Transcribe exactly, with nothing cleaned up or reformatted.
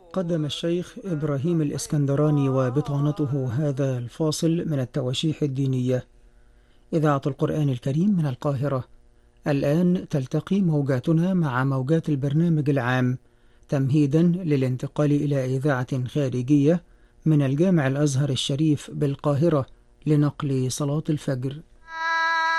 قدم الشيخ إبراهيم الإسكندراني وبطانته هذا الفاصل من التواشيح الدينية. إذاعة القرآن الكريم من القاهرة. الآن تلتقي موجاتنا مع موجات البرنامج العام تمهيدا للانتقال إلى إذاعة خارجية من الجامع الأزهر الشريف بالقاهرة لنقل صلاة الفجر.